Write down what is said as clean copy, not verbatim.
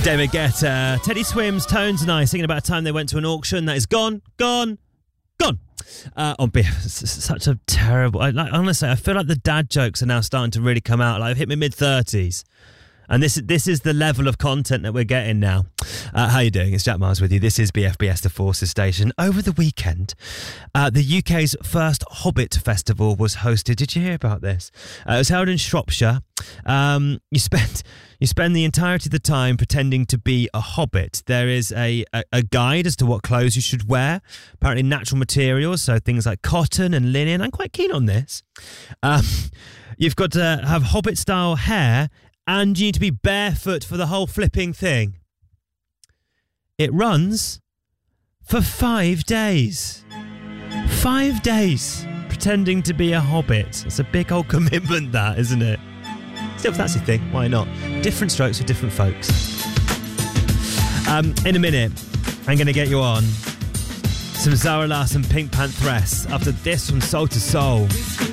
David Guetta, Teddy Swims, Tones and I singing about a time they went to an auction that is gone. On BF, such a terrible. Honestly, I feel like the dad jokes are now starting to really come out. Like, I've hit my mid-30s. And this is the level of content that we're getting now. How you doing? It's Jack Miles with you. This is BFBS, the Forces Station. Over the weekend, the UK's first Hobbit Festival was hosted. Did you hear about this? It was held in Shropshire. You spend the entirety of the time pretending to be a hobbit. There is a guide as to what clothes you should wear. Apparently natural materials, so things like cotton and linen. I'm quite keen on this. You've got to have hobbit-style hair, and you need to be barefoot for the whole flipping thing. It runs for 5 days. 5 days pretending to be a hobbit. It's a big old commitment, that, isn't it? Still, if that's the thing, why not? Different strokes for different folks. In a minute, I'm going to get you on some Zara Larsson Pink Pantheress after this from Soul to Soul.